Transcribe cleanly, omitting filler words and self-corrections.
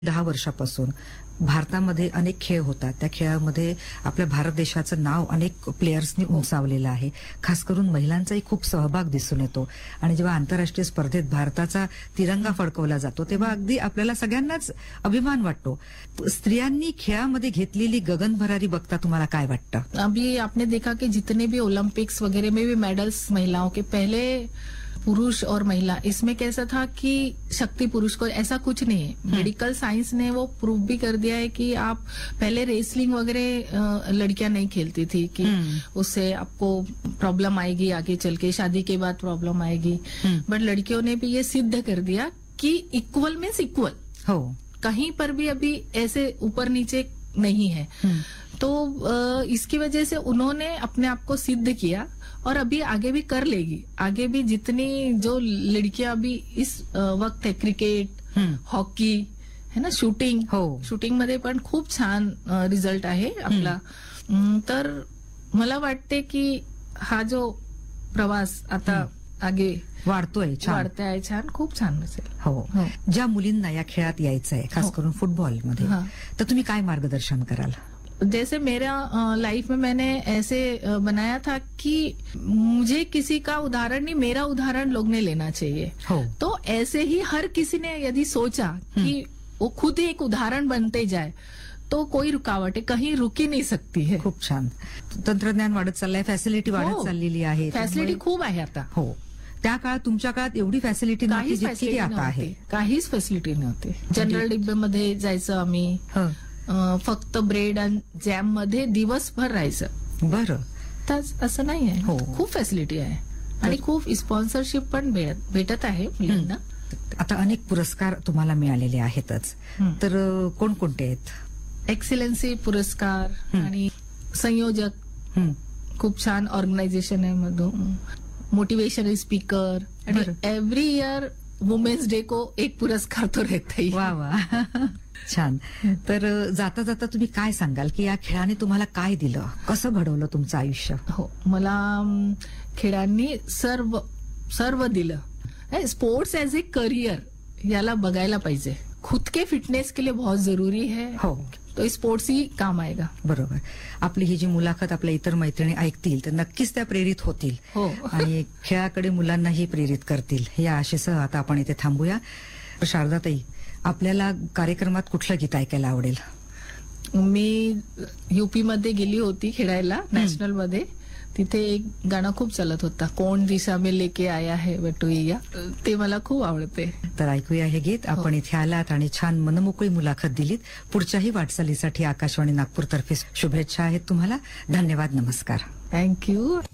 10 वर्षापासून भारतामध्ये अनेक खेळ होतात. त्या खेळामध्ये आपल्या भारत देशाचं नाव अनेक प्लेयर्सनी उंचावलेलं आहे. खास करून महिलांचाही खूप सहभाग दिसून येतो आणि जेव्हा आंतरराष्ट्रीय स्पर्धेत भारताचा तिरंगा फडकवला जातो तेव्हा अगदी आपल्याला सगळ्यांनाच अभिमान वाटतो. स्त्रियांनी खेळामध्ये घेतलेली गगनभरारी बघता तुम्हाला काय वाटतं? अभी आपने देखा कि जितने भी ओलंपिक्स वगैरह में भी मेडल्स महिलाओं के, पहले पुरुष और महिला, इसमें कैसा था कि शक्ति पुरुष को, ऐसा कुछ नहीं है. मेडिकल साइंस ने वो प्रूव भी कर दिया है कि आप पहले रेसलिंग वगैरह लड़कियां नहीं खेलती थी कि उससे आपको प्रॉब्लम आएगी आगे चल के, शादी के बाद प्रॉब्लम आएगी. बट लड़कियों ने भी ये सिद्ध कर दिया कि इक्वल मीन्स इक्वल. हो, कहीं पर भी अभी ऐसे ऊपर नीचे नहीं है. तो इसकी वजह से उन्होंने अपने आप को सिद्ध किया और अभी आगे भी कर लेगी. आगे भी जितनी जो लड़कियां अभी इस वक्त है, क्रिकेट, हॉकी है ना, शूटिंग, शूटिंग मध्ये पण खूप छान रिझल्ट आहे आपला. तर मला वाटते की हा जो प्रवास आता आगे वाढतोय, वाढताय, छान, खूप छान असेल. हो. ज्या मुलींना या खेळात यायचंय, खास करून फुटबॉलमध्ये, तर तुम्ही काय मार्गदर्शन कराल? जैसे मेरा लाइफ में मैंने ऐसे बनाया था कि मुझे किसी का उदाहरण नहीं, मेरा उदाहरण लोग ने लेना चाहिए. तो ऐसे ही हर किसी ने यदि सोचा कि वो खुद ही एक उदाहरण बनते जाए तो कोई रुकावट है कहीं रुकी नहीं सकती है. खूप छान. तंत्रज्ञान वाढत चाललंय, फॅसिलिटी वाढत चाललेली आहे. फॅसिलिटी खूप आहे आता. हो, त्या काळात, तुमच्या काळात एवढी फॅसिलिटी नव्हती जितकी आता आहे. काहीच फॅसिलिटी नव्हती. जनरल डिब्बेमध्ये जायचं आम्ही, फक्त ब्रेड आणि जॅम मध्ये दिवसभर राहायचं. बरं. तर असं नाही आहे. खूप फॅसिलिटी आहे आणि खूप स्पॉन्सरशिप पण भेटत आहे मुलींना. आता अनेक पुरस्कार तुम्हाला मिळालेले आहेतच, तर कोणकोणते आहेत? एक्सिलन्सी पुरस्कार आणि संयोजक, खूप छान ऑर्गनायझेशन आहे मधून, मोटिवेशनल स्पीकर, आणि एव्हरी इयर वुमेन्स डे को एक पुरस्कार तो रहता ही. वा वा, छान. तर जाता जाता तुम्ही काय सांगाल की या खेळाने तुम्हाला काय दिलं, कसं घडवलं तुमचं आयुष्य? हो, मला खेळांनी सर्व दिलं. स्पोर्ट्स एज ए करियर याला बघायला पाहिजे. खुद के फिटनेस के लिए बहुत जरूरी है. हो, तो स्पोर्ट्स ही काम आएगा. बरोबर. आपली ही जी मुलाखत आपल्या इतर मैत्रिणी ऐकतील तर नक्कीच त्या प्रेरित होतील. हो, आणि खेळाकडे मुलांनाही प्रेरित करतील. या आशेसह आता आपण इथे थांबूया. शारदाताई, आपल्याला कार्यक्रमात कुठलं गीत ऐकायला आवडेल? मी युपी मध्ये गेली होती खेळायला, नॅशनल मध्ये. तिथे एक गाणं खूप चालत होता, कोण दिशा में लेके आया है बटुईया, ते मला खूप आवडते. तर ऐकूया हे गीत. आपण इथे आलात आणि छान मनमोकळी मुलाखत दिलीत. पुढच्याही वाटचालीसाठी आकाशवाणी नागपूर तर्फे शुभेच्छा आहेत तुम्हाला. धन्यवाद, नमस्कार. थँक्यू.